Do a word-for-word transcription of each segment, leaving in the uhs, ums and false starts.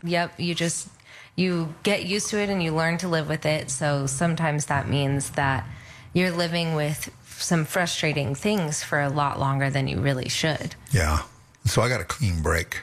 Yep. You just, you get used to it and you learn to live with it. So sometimes that means that you're living with some frustrating things for a lot longer than you really should. Yeah. So I got a clean break.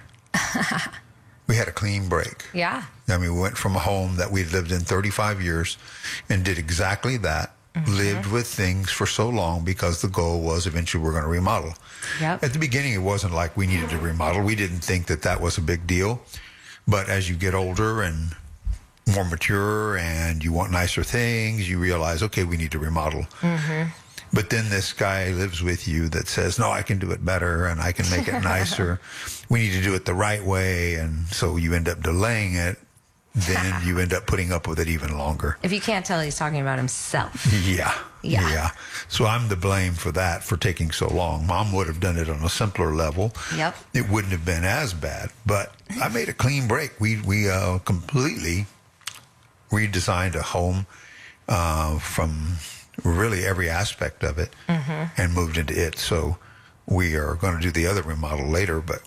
We had a clean break. Yeah. I mean, we went from a home that we'd lived in thirty-five years and did exactly that. Mm-hmm. Lived with things for so long because the goal was eventually we're going to remodel. Yep. At the beginning, it wasn't like we needed to remodel. We didn't think that that was a big deal. But as you get older and more mature and you want nicer things, you realize, okay, we need to remodel. Mm-hmm. But then this guy lives with you that says, no, I can do it better and I can make it nicer. We need to do it the right way. And so you end up delaying it. Then you end up putting up with it even longer. If you can't tell, he's talking about himself. Yeah, yeah. Yeah. So I'm to blame for that, for taking so long. Mom would have done it on a simpler level. Yep. It wouldn't have been as bad. But I made a clean break. We, we uh, completely redesigned a home uh, from really every aspect of it mm-hmm. and moved into it. So we are going to do the other remodel later, but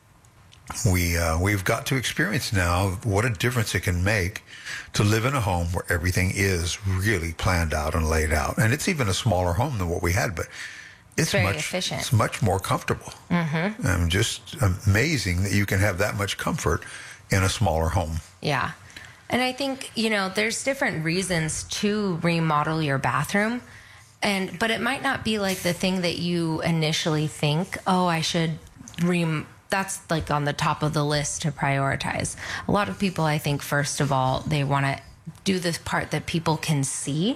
we, uh, we've got to experience now what a difference it can make to live in a home where everything is really planned out and laid out. And it's even a smaller home than what we had, but it's, very much, efficient. It's much more comfortable. Mm-hmm. And just amazing that you can have that much comfort in a smaller home. Yeah. And I think, you know, there's different reasons to remodel your bathroom. And, but it might not be like the thing that you initially think, oh, I should rem, that's like on the top of the list to prioritize. A lot of people, I think, first of all, they want to do this part that people can see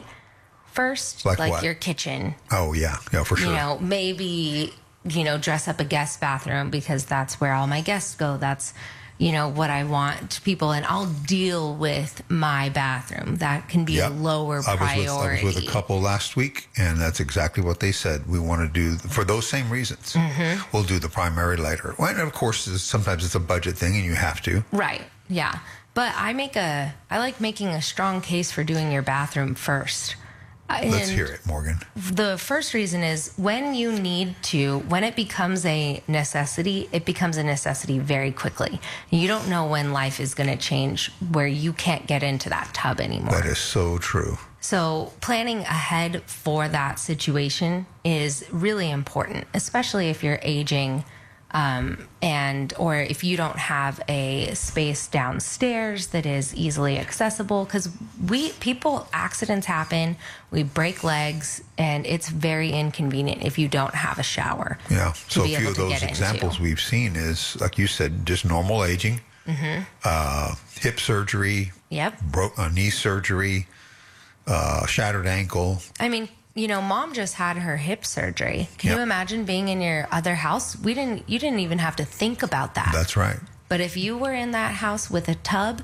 first, like, like what? your kitchen. Oh, yeah. Yeah, for sure. You know, maybe, you know, dress up a guest bathroom because that's where all my guests go. That's, you know, what I want people, and I'll deal with my bathroom. That can be yep. a lower I priority. Was with, I was with a couple last week, and that's exactly what they said. We want to do, for those same reasons, mm-hmm. we'll do the primary later. Well, and of course, sometimes it's a budget thing, and you have to. Right, yeah. But I make a, I like making a strong case for doing your bathroom first. Let's And hear it, Morgan. The first reason is when you need to, when it becomes a necessity, it becomes a necessity very quickly. You don't know when life is going to change where you can't get into that tub anymore. That is so true. So planning ahead for that situation is really important, especially if you're aging. Um, and or if you don't have a space downstairs that is easily accessible, because we people accidents happen, we break legs, and it's very inconvenient if you don't have a shower. Yeah. So a few of those examples into. we've seen is, like you said, just normal aging, mm-hmm. uh, hip surgery, yep, broke uh, knee surgery, uh, shattered ankle. I mean. You know, Mom just had her hip surgery. Can yep. you imagine being in your other house? We didn't. You didn't even have to think about that. That's right. But if you were in that house with a tub,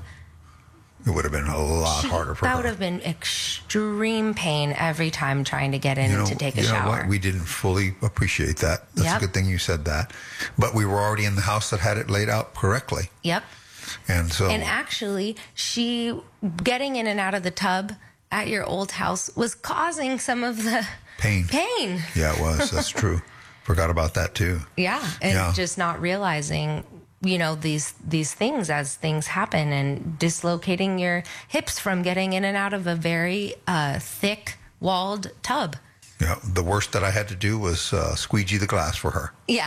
it would have been a lot she, harder for that her. That would have been extreme pain every time trying to get in you know, to take a you know shower. What? We didn't fully appreciate that. That's yep. a good thing you said that. But we were already in the house that had it laid out correctly. Yep. And so, and actually, she getting in and out of the tub at your old house was causing some of the pain. Pain. Yeah, it was. That's true. Forgot about that too. Yeah, and yeah. just not realizing, you know, these these things as things happen, and dislocating your hips from getting in and out of a very uh, thick walled tub. Yeah, the worst that I had to do was uh, squeegee the glass for her. Yeah.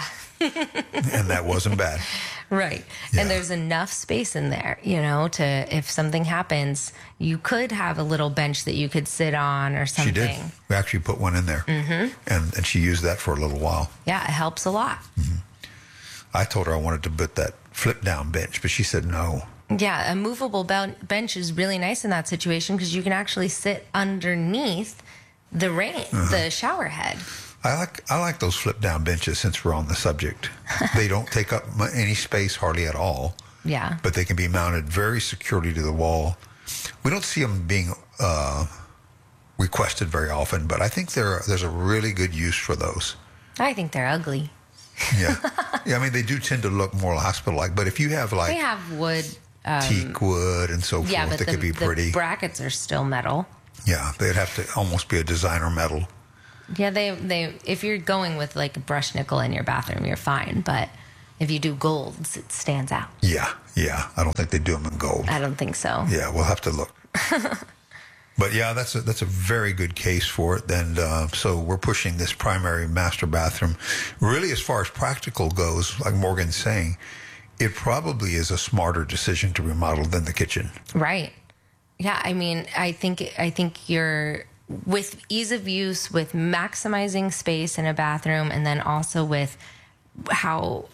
And that wasn't bad. Right. Yeah. And there's enough space in there, you know, to, if something happens, you could have a little bench that you could sit on or something. She did. We actually put one in there. Mm-hmm. And, and she used that for a little while. Yeah, it helps a lot. Mm-hmm. I told her I wanted to put that flip down bench, but she said no. Yeah, a movable be- bench is really nice in that situation because you can actually sit underneath the rain, uh-huh. the shower head. I like I like those flip down benches since we're on the subject. They don't take up any space hardly at all. Yeah. But they can be mounted very securely to the wall. We don't see them being uh, requested very often, but I think there there's a really good use for those. I think they're ugly. Yeah. Yeah, I mean, they do tend to look more hospital-like, but if you have like... They have wood. Um, teak wood and so yeah, forth, but it the, could be pretty. The brackets are still metal. Yeah, they'd have to almost be a designer metal. Yeah, they they if you're going with like a brushed nickel in your bathroom, you're fine. But if you do golds, it stands out. Yeah, yeah. I don't think they do them in gold. I don't think so. Yeah, we'll have to look. But yeah, that's a, that's a very good case for it. And uh, so we're pushing this primary master bathroom. Really, as far as practical goes, like Morgan's saying, it probably is a smarter decision to remodel than the kitchen. Right. Yeah, I mean, I think I think you're, with ease of use, with maximizing space in a bathroom, and then also with how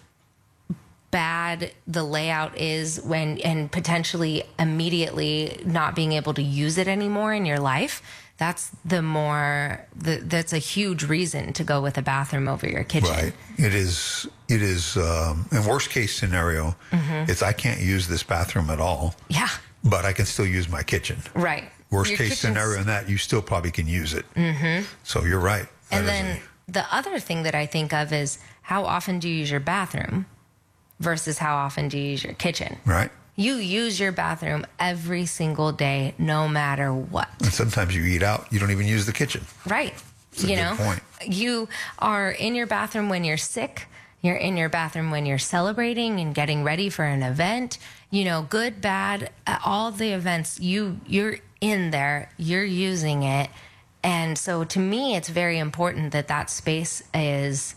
bad the layout is when, and potentially immediately not being able to use it anymore in your life, that's the more the, that's a huge reason to go with a bathroom over your kitchen. Right. It is. It is. Um, in worst case scenario, mm-hmm. it's I can't use this bathroom at all. Yeah. But I can still use my kitchen. Right. Worst Your case kitchen's... scenario in that, you still probably can use it. Mm-hmm. So you're right. That and then a... the other thing that I think of is, how often do you use your bathroom versus how often do you use your kitchen? Right. You use your bathroom every single day, no matter what. And sometimes you eat out, you don't even use the kitchen. Right. That's a you good know, point. You are in your bathroom when you're sick. You're in your bathroom when you're celebrating and getting ready for an event. You know, good, bad, all the events, you, you're in there, you're using it. And so to me, it's very important that that space is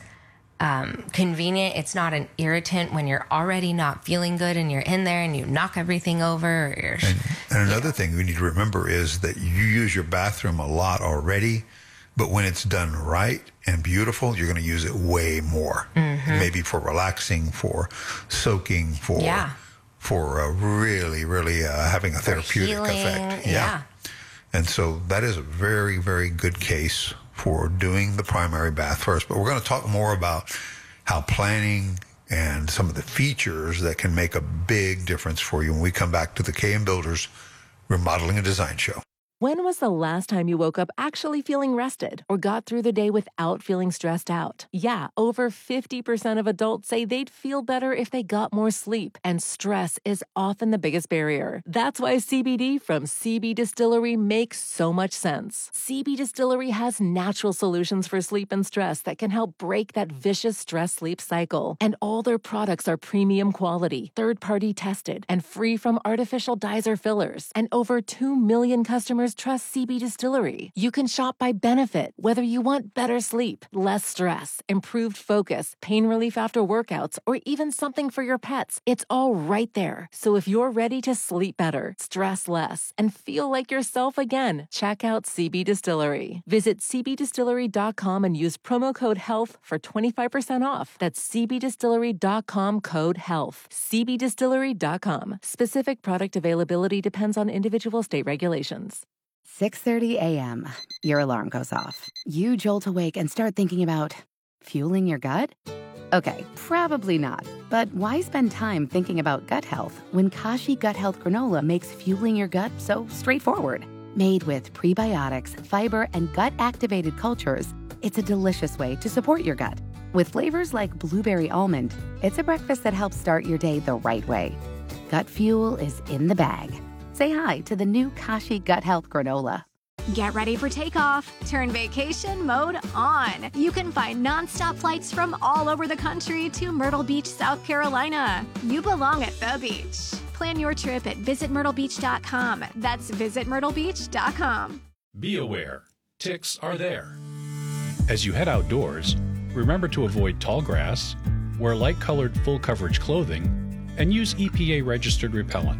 um, convenient. It's not an irritant when you're already not feeling good and you're in there and you knock everything over. Or you're, and, and another thing we need to remember is that you use your bathroom a lot already, but when it's done right and beautiful, you're going to use it way more. Mm-hmm. Maybe for relaxing, for soaking, for yeah. for uh, really, really uh, having a therapeutic healing, effect. Yeah. yeah. And so that is a very, very good case for doing the primary bath first. But we're going to talk more about how planning and some of the features that can make a big difference for you when we come back to the K M Builders Remodeling and Design Show. When was the last time you woke up actually feeling rested or got through the day without feeling stressed out? Yeah, over fifty percent of adults say they'd feel better if they got more sleep, and stress is often the biggest barrier. That's why C B D from C B Distillery makes so much sense. C B Distillery has natural solutions for sleep and stress that can help break that vicious stress-sleep cycle. And all their products are premium quality, third-party tested, and free from artificial dyes or fillers. And over two million customers trust C B Distillery. You can shop by benefit, whether you want better sleep, less stress, improved focus, pain relief after workouts, or even something for your pets. It's all right there. So if you're ready to sleep better, stress less, and feel like yourself again, check out C B Distillery. Visit c b distillery dot com and use promo code HEALTH for twenty-five percent off. That's c b distillery dot com code HEALTH. c b distillery dot com. Specific product availability depends on individual state regulations. six thirty a.m. Your alarm goes off. You jolt awake and start thinking about fueling your gut? Okay, probably not. But why spend time thinking about gut health when Kashi Gut Health Granola makes fueling your gut so straightforward? Made with prebiotics, fiber, and gut-activated cultures, it's a delicious way to support your gut. With flavors like blueberry almond, it's a breakfast that helps start your day the right way. Gut fuel is in the bag. Say hi to the new Kashi Gut Health Granola. Get ready for takeoff. Turn vacation mode on. You can find nonstop flights from all over the country to Myrtle Beach, South Carolina. You belong at the beach. Plan your trip at visit myrtle beach dot com. That's visit myrtle beach dot com. Be aware, ticks are there. As you head outdoors, remember to avoid tall grass, wear light-colored full-coverage clothing, and use E P A-registered repellent.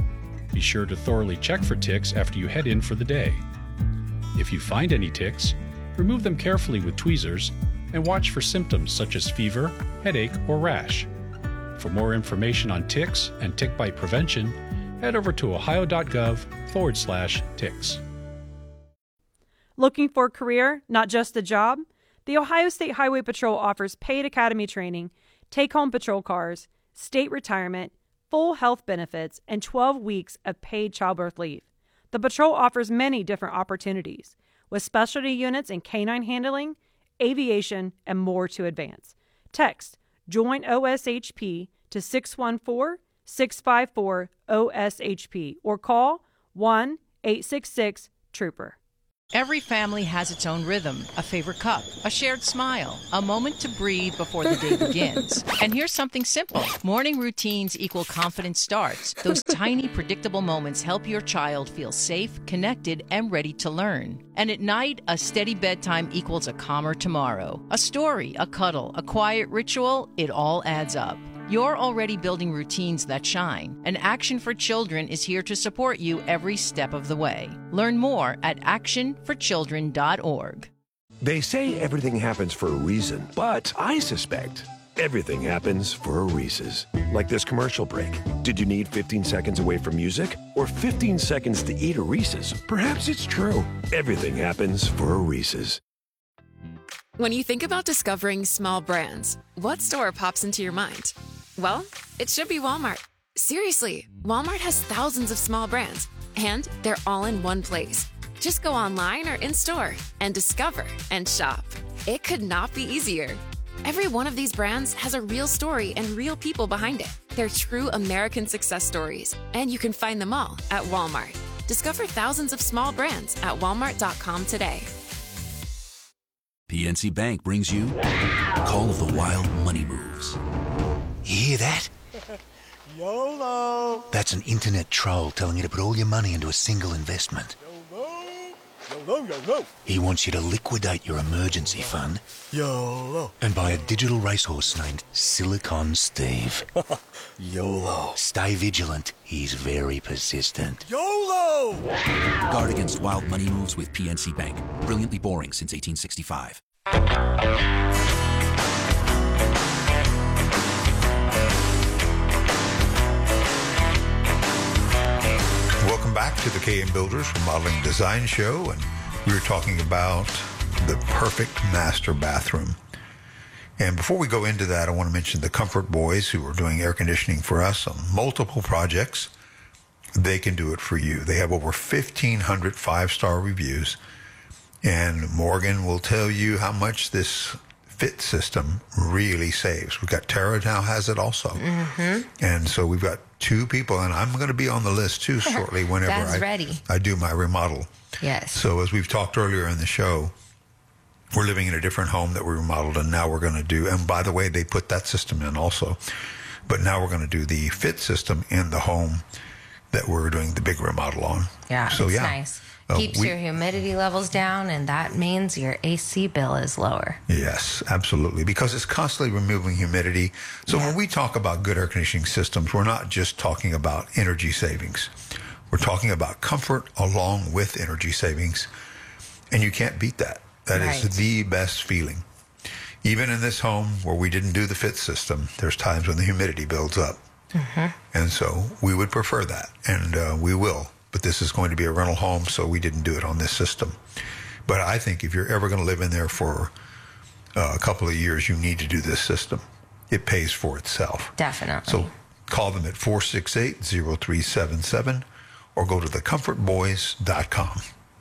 Be sure to thoroughly check for ticks after you head in for the day. If you find any ticks, remove them carefully with tweezers and watch for symptoms such as fever, headache, or rash. For more information on ticks and tick bite prevention, head over to ohio.gov forward slash ticks. Looking for a career, not just a job? The Ohio State Highway Patrol offers paid academy training, take-home patrol cars, state retirement, full health benefits, and twelve weeks of paid childbirth leave. The patrol offers many different opportunities, with specialty units in canine handling, aviation, and more to advance. Text JOIN O S H P to six one four, six five four, O S H P or call one eight six six, TROOPER. Every family has its own rhythm, a favorite cup, a shared smile, a moment to breathe before the day begins. And here's something simple. Morning routines equal confident starts. Those tiny, predictable moments help your child feel safe, connected, and ready to learn. And at night, a steady bedtime equals a calmer tomorrow. A story, a cuddle, a quiet ritual, it all adds up. You're already building routines that shine, and Action for Children is here to support you every step of the way. Learn more at action for children dot org. They say everything happens for a reason, but I suspect everything happens for a Reese's. Like this commercial break. Did you need fifteen seconds away from music or fifteen seconds to eat a Reese's? Perhaps it's true. Everything happens for a Reese's. When you think about discovering small brands, what store pops into your mind? Well, it should be Walmart. Seriously, Walmart has thousands of small brands, and they're all in one place. Just go online or in-store and discover and shop. It could not be easier. Every one of these brands has a real story and real people behind it. They're true American success stories, and you can find them all at Walmart. Discover thousands of small brands at walmart dot com today. P N C Bank brings you Call of the Wild Money Moves. You hear that? YOLO! That's an internet troll telling you to put all your money into a single investment. YOLO, YOLO! He wants you to liquidate your emergency fund. YOLO! And buy a digital racehorse named Silicon Steve. YOLO! Stay vigilant. He's very persistent. YOLO! Guard against wild money moves with P N C Bank. Brilliantly boring since eighteen sixty-five. Welcome back to the K M Builders Remodeling Design Show, and we were talking about the perfect master bathroom. And before we go into that, I want to mention the Comfort Boys, who are doing air conditioning for us on multiple projects. They can do it for you. They have over fifteen hundred five-star reviews, and Morgan will tell you how much this fit system really saves. We've got Tara now has it also. Mm-hmm. And so we've got two people, and I'm going to be on the list too shortly whenever That's I, ready. I do my remodel. Yes. So as we've talked earlier in the show, we're living in a different home that we remodeled, and now we're going to do, and by the way, they put that system in also, but now we're going to do the fit system in the home that we're doing the big remodel on. Yeah, so, it's yeah. nice. Uh, Keeps we, your humidity levels down, and that means your A C bill is lower. Yes, absolutely, because it's constantly removing humidity. So yeah. when we talk about good air conditioning systems, we're not just talking about energy savings. We're talking about comfort along with energy savings, and you can't beat that. That right. is the best feeling. Even in this home where we didn't do the fit system, there's times when the humidity builds up. Mm-hmm. And so we would prefer that, and uh, we will. But this is going to be a rental home, so we didn't do it on this system. But I think if you're ever going to live in there for uh, a couple of years, you need to do this system. It pays for itself. Definitely. So call them at four six eight, zero three seven seven or go to the comfort boys dot com.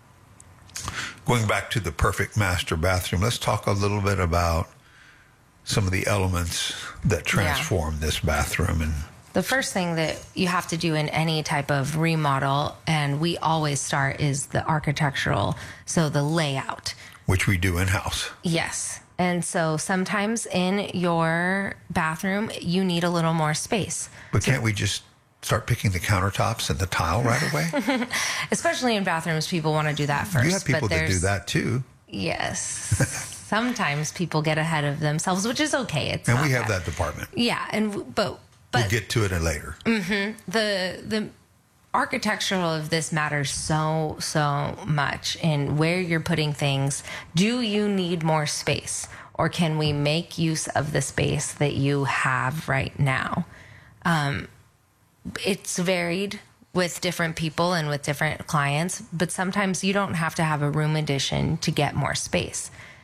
Going back to the perfect master bathroom, let's talk a little bit about some of the elements that transform yeah. this bathroom. And the first thing that you have to do in any type of remodel, and we always start, is the architectural, so the layout. Which we do in-house. Yes. And so sometimes in your bathroom, you need a little more space. But can't we just start picking the countertops and the tile right away? Especially in bathrooms, people want to do that first. You have people that do that too. Yes. Sometimes people get ahead of themselves, which is okay. It's and not we have bad. that department. Yeah, and but but we'll get to it later. Mm-hmm, the the architectural of this matters so so much in where you're putting things. Do you need more space, or can we make use of the space that you have right now? Um, it's varied with different people and with different clients, but sometimes you don't have to have a room addition to get more space.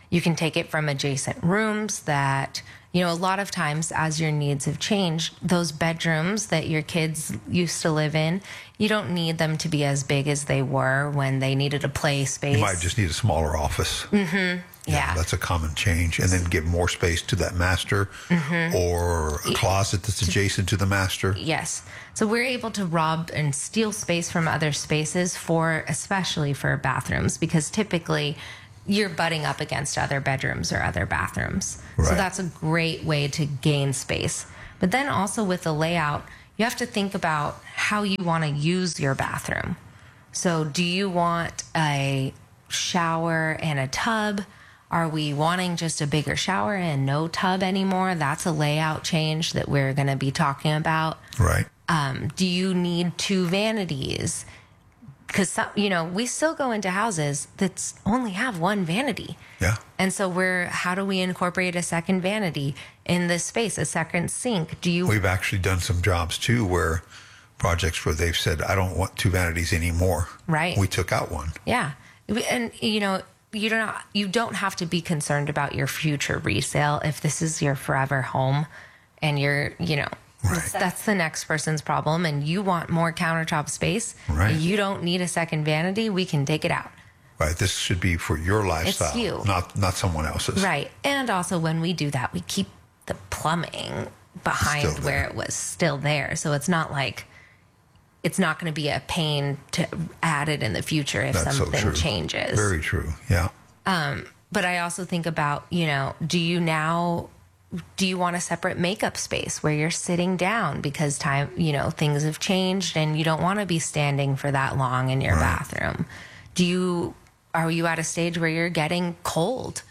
You can take it from adjacent rooms that, you know, a lot of times as your needs have changed, those bedrooms that your kids used to live in, you don't need them to be as big as they were when they needed a play space. You might just need a smaller office. Mm-hmm. Yeah. yeah. That's a common change. And then give more space to that master mm-hmm. or a closet that's adjacent to the master. Yes. So we're able to rob and steal space from other spaces for, especially for bathrooms, because typically you're butting up against other bedrooms or other bathrooms. Right. So that's a great way to gain space. But then also with the layout, you have to think about how you want to use your bathroom. So do you want a shower and a tub? Are we wanting just a bigger shower and no tub anymore? That's a layout change that we're going to be talking about. Right. Um, do you need two vanities? Because, you know, we still go into houses that only have one vanity. Yeah. And so we're, how do we incorporate a second vanity in this space, a second sink? Do you... We've actually done some jobs, too, where projects where they've said, I don't want two vanities anymore. Right. We took out one. Yeah. And, you know, you don't, you don't have to be concerned about your future resale if this is your forever home and you're, you know... Right. That's the next person's problem, and you want more countertop space. Right. You don't need a second vanity. We can take it out. Right. This should be for your lifestyle, it's you. not not someone else's. Right. And also, when we do that, we keep the plumbing behind where it was still there. So it's not like it's not going to be a pain to add it in the future if That's something so true. changes. Very true. Yeah. Um, but I also think about, you know, do you now... Do you want a separate makeup space where you're sitting down because time, you know, things have changed and you don't want to be standing for that long in your right. bathroom? Do you, are you at a stage where you're getting cold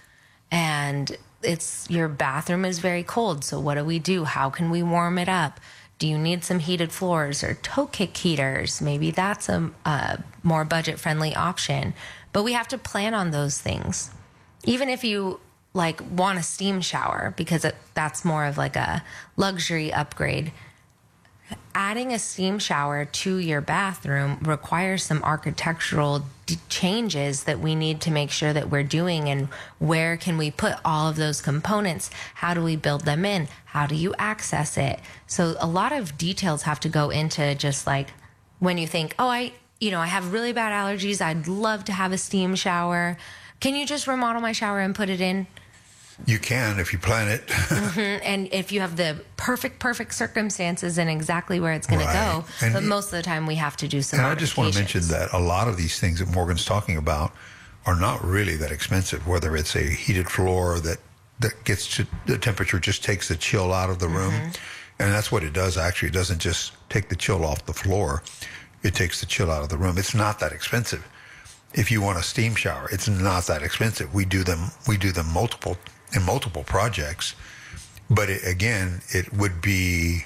and it's, your bathroom is very cold? So what do we do? How can we warm it up? Do you need some heated floors or toe kick heaters? Maybe that's a, a more budget friendly option, but we have to plan on those things. Even if you, like want a steam shower because it, that's more of like a luxury upgrade. Adding a steam shower to your bathroom requires some architectural d- changes that we need to make sure that we're doing. And where can we put all of those components? How do we build them in? How do you access it? So a lot of details have to go into just like when you think, oh, I, you know, I have really bad allergies. I'd love to have a steam shower. Can you just remodel my shower and put it in? You can if you plan it. mm-hmm. And if you have the perfect, perfect circumstances and exactly where it's going right. to go. And but most of the time we have to do some And I just want to mention that a lot of these things that Morgan's talking about are not really that expensive, whether it's a heated floor that, that gets to the temperature, just takes the chill out of the room. Mm-hmm. And that's what it does, actually. It doesn't just take the chill off the floor. It takes the chill out of the room. It's not that expensive. If you want a steam shower, it's not that expensive. We do them, we do them multiple in multiple projects, but it, again, it would be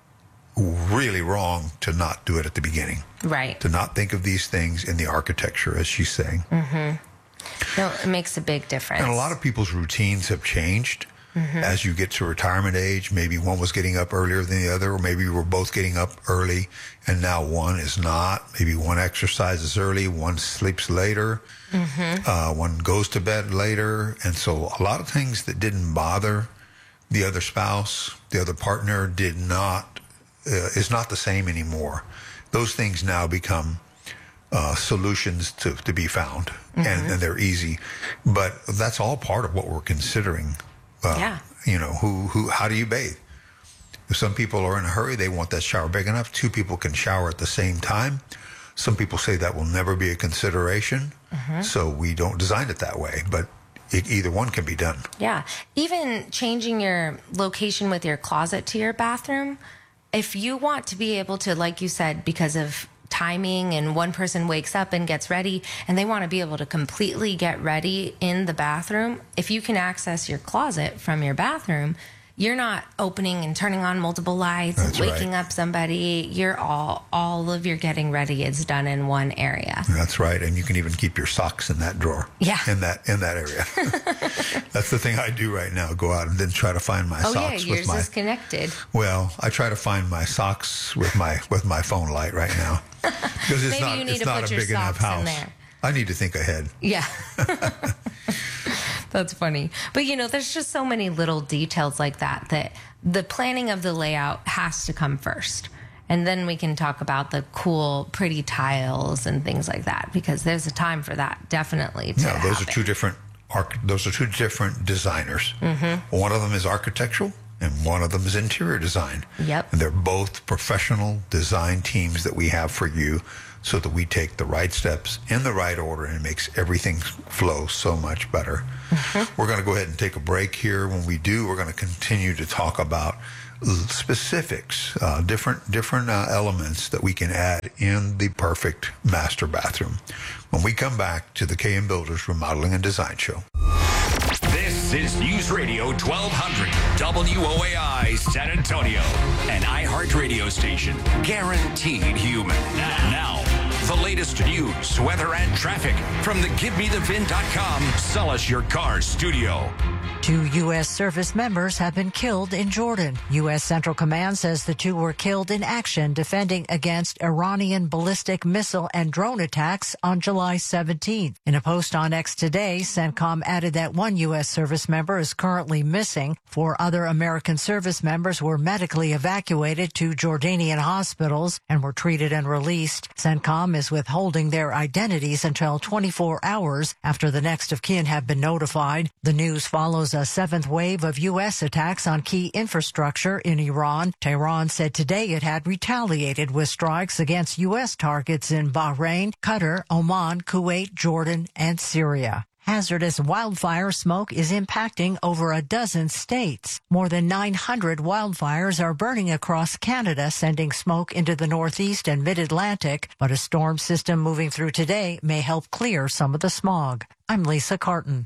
really wrong to not do it at the beginning. Right. To not think of these things in the architecture, as she's saying. Mm-hmm. No, it makes a big difference. And a lot of people's routines have changed mm-hmm. as you get to retirement age. Maybe one was getting up earlier than the other, or maybe we were both getting up early and now one is not. Maybe one exercises early, one sleeps later. Mm-hmm. Uh, one goes to bed later. And so a lot of things that didn't bother the other spouse, the other partner did not, uh, is not the same anymore. Those things now become uh, solutions to, to be found mm-hmm. and, and they're easy. But that's all part of what we're considering. Uh, yeah. You know, who, who, how do you bathe? If some people are in a hurry, they want that shower big enough. Two people can shower at the same time. Some people say that will never be a consideration, mm-hmm. so we don't design it that way, but it, either one can be done. Yeah. Even changing your location with your closet to your bathroom, if you want to be able to, like you said, because of timing and one person wakes up and gets ready and they want to be able to completely get ready in the bathroom, if you can access your closet from your bathroom, you're not opening and turning on multiple lights, That's waking right. up somebody. You're all, all of your getting ready is done in one area. That's right. And you can even keep your socks in that drawer. Yeah. In that, in that area. That's the thing I do right now. Go out and then try to find my oh, socks yeah, yours with my, is connected. Well, I try to find my socks with my, with my phone light right now. Because it's Maybe not, you need it's to not put a your big enough socks in house. there. I need to think ahead. Yeah. That's funny. But, you know, there's just so many little details like that that the planning of the layout has to come first. And then we can talk about the cool, pretty tiles and things like that, because there's a time for that, definitely. To yeah, those happen. are two different arch- those are two different designers. Mm-hmm. One of them is architectural, and one of them is interior design. Yep. And they're both professional design teams that we have for you, so that we take the right steps in the right order, and it makes everything flow so much better. Mm-hmm. We're going to go ahead and take a break here. When we do, we're going to continue to talk about specifics, uh, different different uh, elements that we can add in the perfect master bathroom. When we come back to the K M Builders Remodeling and Design Show. This is News Radio twelve hundred W O A I San Antonio, an iHeart radio station, guaranteed human. Now, the latest news, weather, and traffic from the Give Me The Vin dot com Sell Us Your Car studio. Two U S service members have been killed in Jordan. U S Central Command says the two were killed in action defending against Iranian ballistic missile and drone attacks on July seventeenth. In a post on X today, CENTCOM added that one U S service member is currently missing. Four other American service members were medically evacuated to Jordanian hospitals and were treated and released. CENTCOM is withholding their identities until twenty-four hours after the next of kin have been notified. The news follows a seventh wave of U S attacks on key infrastructure in Iran. Tehran said today it had retaliated with strikes against U S targets in Bahrain, Qatar, Oman, Kuwait, Jordan, and Syria. Hazardous wildfire smoke is impacting over a dozen states. More than nine hundred wildfires are burning across Canada, sending smoke into the Northeast and Mid-Atlantic, but a storm system moving through today may help clear some of the smog. I'm Lisa Carton.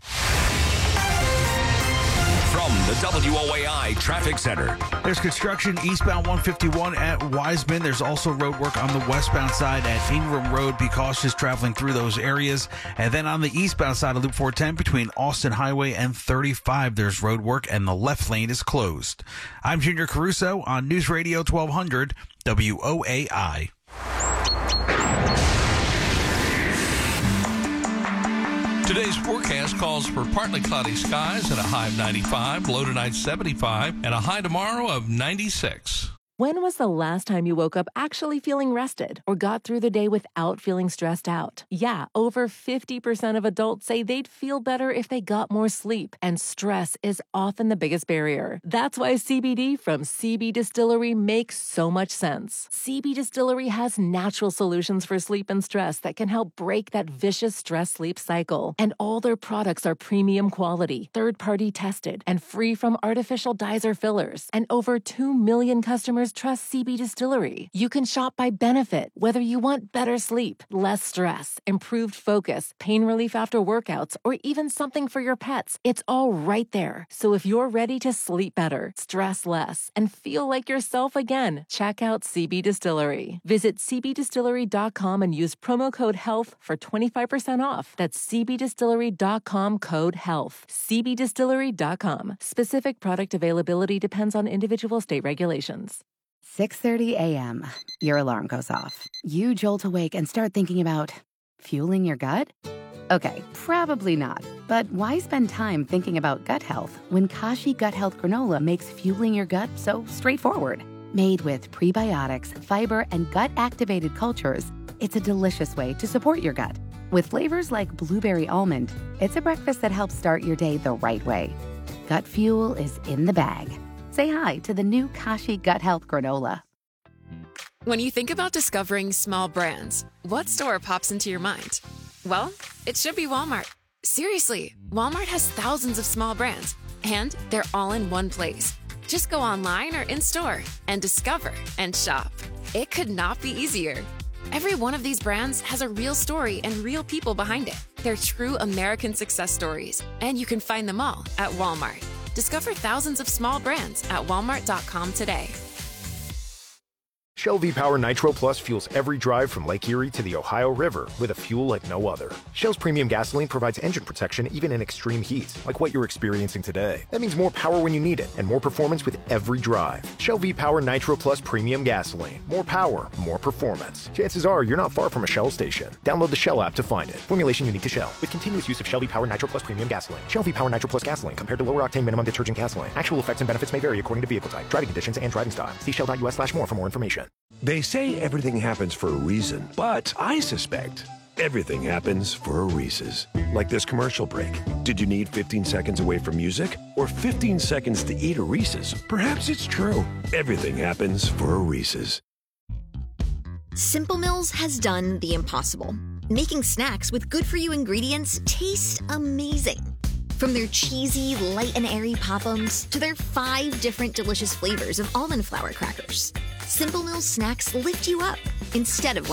From the W O A I Traffic Center. There's construction eastbound one fifty-one at Wiseman. There's also road work on the westbound side at Ingram Road. Be cautious traveling through those areas. And then on the eastbound side of Loop four ten between Austin Highway and thirty-five, there's road work and the left lane is closed. I'm Junior Caruso on News Radio twelve hundred W O A I. Today's forecast calls for partly cloudy skies and a high of ninety-five, low tonight seventy-five, and a high tomorrow of ninety-six. When was the last time you woke up actually feeling rested or got through the day without feeling stressed out? Yeah, over fifty percent of adults say they'd feel better if they got more sleep, and stress is often the biggest barrier. That's why C B D from C B Distillery makes so much sense. C B Distillery has natural solutions for sleep and stress that can help break that vicious stress-sleep cycle. And all their products are premium quality, third-party tested, and free from artificial dyes or fillers. And over two million customers trust C B Distillery. You can shop by benefit, whether you want better sleep, less stress, improved focus, pain relief after workouts, or even something for your pets. It's all right there. So if you're ready to sleep better, stress less, and feel like yourself again, check out C B Distillery. Visit C B distillery dot com and use promo code HEALTH for twenty-five percent off. That's C B distillery dot com code HEALTH. C B distillery dot com. Specific product availability depends on individual state regulations. six thirty a.m. Your alarm goes off. You jolt awake and start thinking about fueling your gut? Okay, probably not. But why spend time thinking about gut health when Kashi Gut Health Granola makes fueling your gut so straightforward? Made with prebiotics, fiber, and gut-activated cultures, it's a delicious way to support your gut. With flavors like blueberry almond, it's a breakfast that helps start your day the right way. Gut fuel is in the bag. Say hi to the new Kashi Gut Health Granola. When you think about discovering small brands, what store pops into your mind? Well, it should be Walmart. Seriously, Walmart has thousands of small brands, and they're all in one place. Just go online or in-store and discover and shop. It could not be easier. Every one of these brands has a real story and real people behind it. They're true American success stories, and you can find them all at Walmart. Discover thousands of small brands at walmart dot com today. Shell V-Power Nitro Plus fuels every drive from Lake Erie to the Ohio River with a fuel like no other. Shell's premium gasoline provides engine protection even in extreme heat, like what you're experiencing today. That means more power when you need it and more performance with every drive. Shell V-Power Nitro Plus premium gasoline. More power, more performance. Chances are you're not far from a Shell station. Download the Shell app to find it. Formulation unique to Shell. With continuous use of Shell V-Power Nitro Plus premium gasoline. Shell V-Power Nitro Plus gasoline compared to lower octane minimum detergent gasoline. Actual effects and benefits may vary according to vehicle type, driving conditions, and driving style. See shell.us slash more for more information. They say everything happens for a reason, but I suspect everything happens for a Reese's. Like this commercial break. Did you need fifteen seconds away from music or fifteen seconds to eat a Reese's? Perhaps it's true. Everything happens for a Reese's. Simple Mills has done the impossible, making snacks with good-for-you ingredients taste amazing. From their cheesy, light and airy Pop-Ums to their five different delicious flavors of almond flour crackers, Simple Mills snacks lift you up instead of